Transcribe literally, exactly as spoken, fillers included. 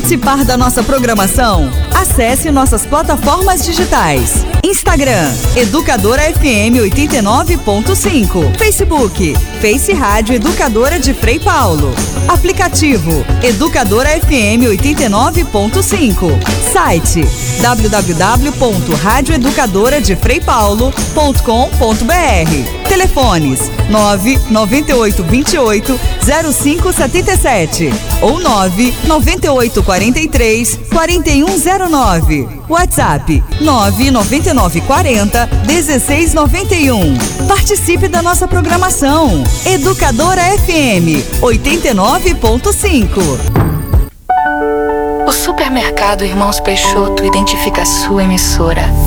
participar da nossa programação? Acesse nossas plataformas digitais. Instagram, Educadora F M oitenta e nove ponto cinco. Facebook, Face Rádio Educadora de Frei Paulo. Aplicativo, Educadora F M oitenta e nove ponto cinco. Site, w w w ponto rádio educadora de frei paulo ponto com ponto b r. Telefones, nove nove oito dois oito zero cinco sete sete ou nove nove oito quatro três quatro um zero nove. WhatsApp, nove nove nove quatro zero um seis nove um. Participe da nossa programação. Educadora F M oitenta e nove ponto cinco. O Supermercado Irmãos Peixoto identifica a sua emissora.